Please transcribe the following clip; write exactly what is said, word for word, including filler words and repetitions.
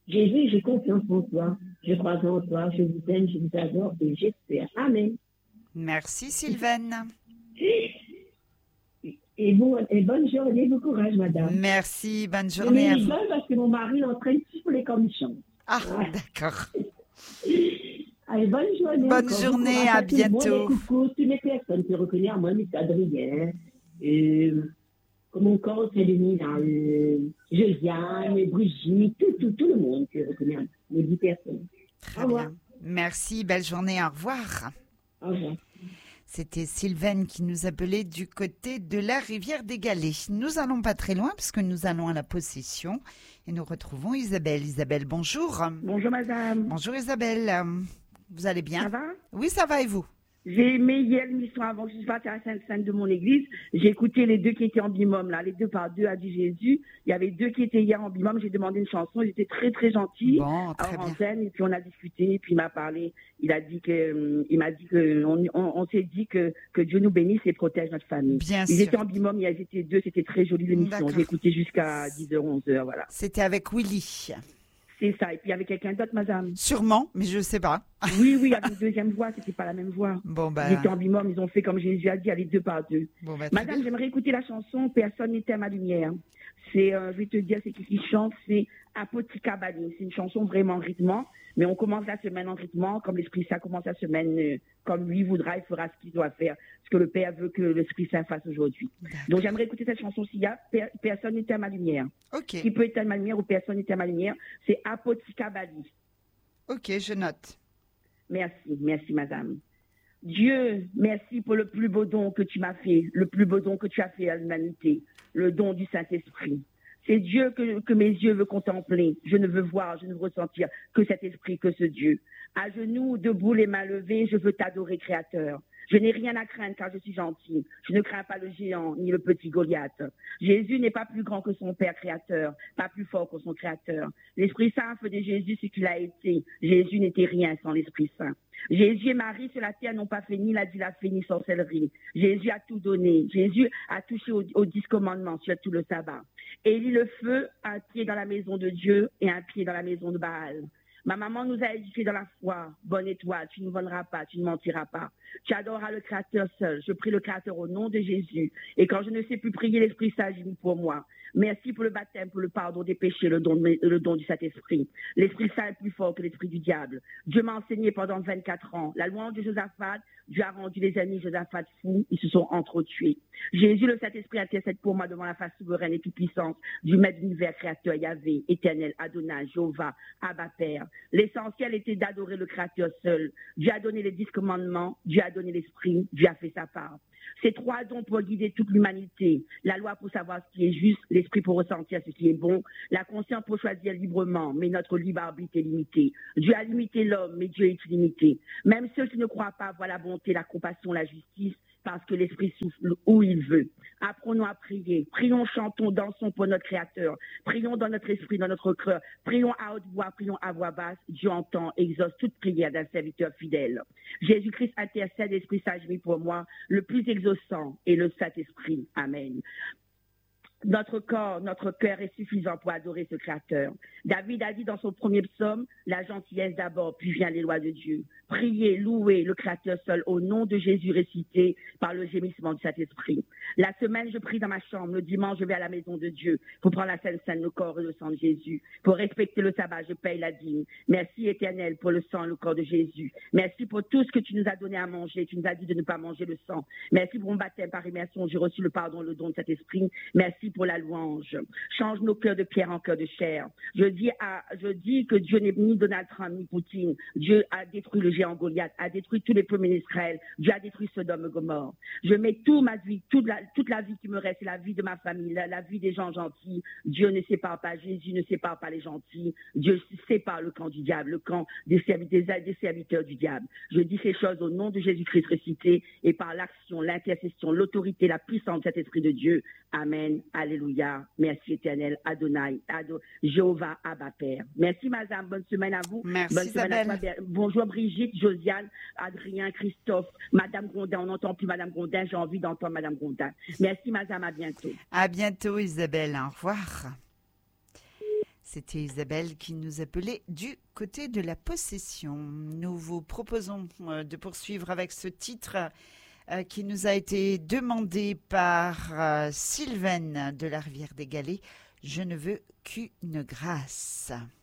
Jésus, j'ai confiance en toi. Je crois en toi. Je vous aime, je vous adore et j'espère. Amen. Merci Sylvaine. Et, bon, et bonne journée, bon courage, madame. Merci, bonne Je journée me à vous. rigole parce que mon mari est en train de suivre les commissions. Ah, Ah. d'accord. Allez, bonne journée. Bonne encore. journée, à à bientôt. Coucou, toutes les personnes qui reconnaissent moi, Miss Adrien, euh, comme encore Céline, euh, Josiane, Brigitte, tout, tout, tout le monde qui reconnaît, les dix personnes. Très bien. Merci, belle journée, au revoir. Au revoir. C'était Sylvaine qui nous appelait du côté de la rivière des Galets. Nous allons pas très loin parce que nous allons à la possession et nous retrouvons Isabelle. Isabelle, bonjour. Bonjour madame. Bonjour Isabelle. Vous allez bien? Ça va? Oui, ça va et vous? J'ai aimé hier l'émission avant que je parte à la Sainte-Sainte de mon église. J'ai écouté les deux qui étaient en bimum, là, les deux par deux a dit Jésus. Il y avait deux qui étaient hier en bimum. J'ai demandé une chanson. Ils étaient très, très gentils. Bon, très en bien. Scène, et puis on a discuté, et puis il m'a parlé. Il a dit que, il m'a dit que, on, on, on s'est dit que, que Dieu nous bénisse et protège notre famille. Bien ils sûr. étaient en bimum, ils étaient deux. C'était très joli l'émission. D'accord. J'ai écouté jusqu'à dix heures, onze heures, voilà. C'était avec Willy. C'est ça. Et puis il y avait quelqu'un d'autre, madame. Sûrement, mais je ne sais pas. Oui, oui, il y avait une deuxième voix, c'était pas la même voix. Bon, bah. Ils étaient en bimum, ils ont fait comme Jésus a dit, aller deux par deux. Bon, bah, très Madame, bien. j'aimerais écouter la chanson Personne n'était à ma lumière. C'est, euh, je vais te dire, c'est qui qui chante, c'est Apothicabani. C'est une chanson vraiment en rythme, mais on commence la semaine en rythme, comme l'Esprit Saint commence la semaine, euh, comme lui voudra, il fera ce qu'il doit faire, ce que le Père veut que l'Esprit Saint fasse aujourd'hui. Donc j'aimerais écouter cette chanson s'il y a per- Personne n'était à ma lumière. Ok. Qui peut éteindre ma lumière ou Personne n'était à ma lumière, c'est Apothicabani. Ok, je note. Merci, merci madame. Dieu, merci pour le plus beau don que tu m'as fait, le plus beau don que tu as fait à l'humanité, le don du Saint-Esprit. C'est Dieu que, que mes yeux veulent contempler. Je ne veux voir, je ne veux ressentir que cet esprit, que ce Dieu. À genoux, debout, les mains levées, je veux t'adorer, Créateur. Je n'ai rien à craindre car je suis gentil. Je ne crains pas le géant ni le petit Goliath. Jésus n'est pas plus grand que son Père créateur, pas plus fort que son Créateur. L'Esprit Saint fait de Jésus ce qu'il a été. Jésus n'était rien sans l'Esprit Saint. Jésus et Marie sur la terre n'ont pas fait ni la dilapé ni sorcellerie. Jésus a tout donné. Jésus a touché aux, aux dix commandements, surtout le sabbat. Élie le feu, un pied dans la maison de Dieu et un pied dans la maison de Baal. Ma maman nous a éduqués dans la foi. Bonne étoile, tu ne voleras pas, tu ne mentiras pas. Tu adoreras le Créateur seul. Je prie le Créateur au nom de Jésus. Et quand je ne sais plus prier, l'Esprit Saint agit pour moi. Merci pour le baptême, pour le pardon des péchés, le don, le don du Saint-Esprit. L'Esprit Saint est plus fort que l'Esprit du diable. Dieu m'a enseigné pendant vingt-quatre ans. La louange de Josaphat, Dieu a rendu les ennemis Josaphat fous. Ils se sont entretués. Jésus, le Saint-Esprit, intercède pour moi devant la face souveraine et toute-puissance du Maître d'univers, Créateur, Yahvé, Éternel, Adonai, Jéhovah, Abba Père. L'essentiel était d'adorer le Créateur seul. Dieu a donné les dix commandements, Dieu a donné l'Esprit, Dieu a fait sa part. Ces trois dons pour guider toute l'humanité. La loi pour savoir ce qui est juste, l'esprit pour ressentir ce qui est bon, la conscience pour choisir librement, mais notre libre arbitre est limité. Dieu a limité l'homme, mais Dieu est illimité. Même ceux qui ne croient pas voient la bonté, la compassion, la justice, parce que l'Esprit souffle où il veut. Apprenons à prier. Prions, chantons, dansons pour notre Créateur. Prions dans notre esprit, dans notre cœur. Prions à haute voix, prions à voix basse. Dieu entend, exauce toute prière d'un serviteur fidèle. Jésus-Christ intercède, l'Esprit Saint agit pour moi, le plus exaucant est le Saint-Esprit. Amen. Notre corps, notre cœur est suffisant pour adorer ce Créateur. David a dit dans son premier psaume, la gentillesse d'abord, puis vient les lois de Dieu. Priez, louez le Créateur seul au nom de Jésus récité par le gémissement du Saint-Esprit. La semaine, je prie dans ma chambre. Le dimanche, je vais à la maison de Dieu pour prendre la Sainte Seine, le corps et le sang de Jésus. Pour respecter le sabbat, je paye la dîme. Merci Éternel pour le sang et le corps de Jésus. Merci pour tout ce que tu nous as donné à manger. Tu nous as dit de ne pas manger le sang. Merci pour mon baptême par immersion. J'ai reçu le pardon, le don de cet esprit. Merci pour la louange. Change nos cœurs de pierre en cœurs de chair. Je dis, à, je dis que Dieu n'est ni Donald Trump ni Poutine. Dieu a détruit le géant Goliath, a détruit tous les premiers d'Israël. Dieu a détruit Sodome et Gomorrhe. Je mets toute ma vie, toute la, toute la vie qui me reste, c'est la vie de ma famille, la, la vie des gens gentils. Dieu ne sépare pas, Jésus ne sépare pas les gentils. Dieu sépare le camp du diable, le camp des serviteurs, des serviteurs du diable. Je dis ces choses au nom de Jésus-Christ ressuscité et par l'action, l'intercession, l'autorité, la puissance de cet esprit de Dieu. Amen. Alléluia. Merci éternel. Adonai. Ado, Jéhovah, Abba Père. Merci madame. Bonne semaine à vous. Merci Bonne semaine à Isabelle. toi. Bonjour Brigitte, Josiane, Adrien, Christophe, madame Grondin. On n'entend plus madame Grondin. J'ai envie d'entendre madame Grondin. Merci madame. À bientôt. À bientôt Isabelle. Au revoir. C'était Isabelle qui nous appelait du côté de la possession. Nous vous proposons euh, de poursuivre avec ce titre euh, qui nous a été demandé par euh, Sylvaine de la Rivière des Galets. Je ne veux qu'une grâce.